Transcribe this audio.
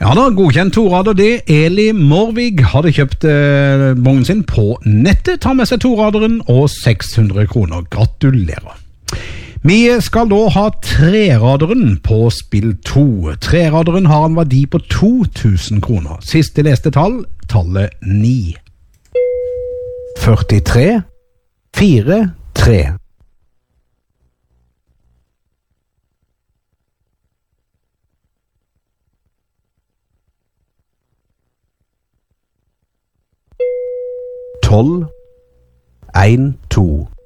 Ja da, godkjent torader det. Eli Morvig hadde kjøpt vognen sin på nettet, tar med seg toraderen og 600 kroner. Gratulerer. Vi skal da ha treraderen på spill 2. Treraderen har en verdi på 2000 kroner. Siste leste tall, tallet 9. 43, 4, 3. Tolv, 1, 2.